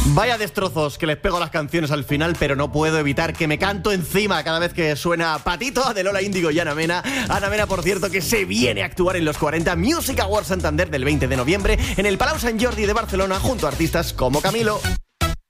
Vaya destrozos que les pego a las canciones al final, pero no puedo evitar que me canto encima cada vez que suena Patito de Lola Índigo y Ana Mena. Ana Mena, por cierto, que se viene a actuar en los 40 Music Awards Santander del 20 de noviembre en el Palau Sant Jordi de Barcelona junto a artistas como Camilo.